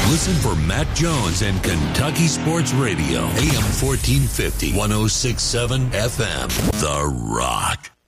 Listen for Matt Jones and Kentucky Sports Radio, AM 1450, 106.7 FM. The Rock.